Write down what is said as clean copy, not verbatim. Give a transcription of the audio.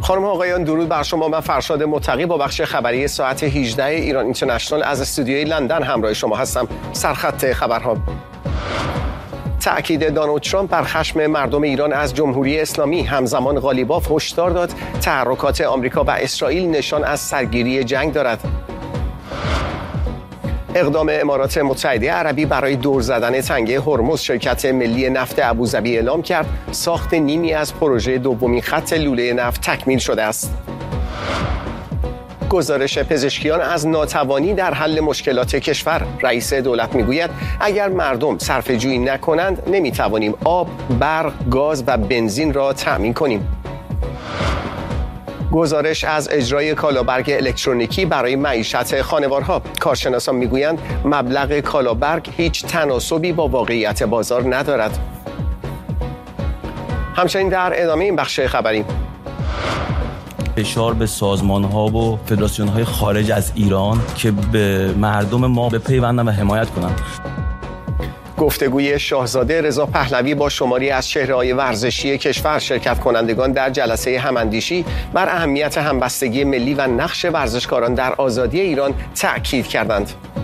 خانم و آقایان درود بر شما. من فرشاد متقی با بخش خبری ساعت 18 ایران اینترنشنال از استودیوی لندن همراه شما هستم. سرخط خبرها: تأکید دونالد ترامپ بر خشم مردم ایران از جمهوری اسلامی. همزمان قالیباف هشدار داد تحرکات آمریکا و اسرائیل نشان از سرگیری جنگ دارد. اقدام امارات متحده عربی برای دور زدن تنگه هرمز. شرکت ملی نفت ابوظبی اعلام کرد ساخت نیمی از پروژه دومین خط لوله نفت تکمیل شده است. گزارش پزشکیان از ناتوانی در حل مشکلات کشور. رئیس دولت میگوید اگر مردم صرفه‌جویی نکنند نمیتوانیم آب، برق، گاز و بنزین را تأمین کنیم. گزارش از اجرای کالابرگ الکترونیکی برای معیشت خانوارها. کارشناسان میگویند مبلغ کالابرگ هیچ تناسبی با واقعیت بازار ندارد. همچنین در ادامه این بخش خبری: فشار به سازمان‌ها و فدراسیون‌های خارج از ایران که به مردم ما بپیوندن و حمایت کنند. گفتگوی شاهزاده رضا پهلوی با شماری از چهره‌های ورزشی کشور. شرکت کنندگان در جلسه هماندیشی بر اهمیت همبستگی ملی و نقش ورزشکاران در آزادی ایران تأکید کردند.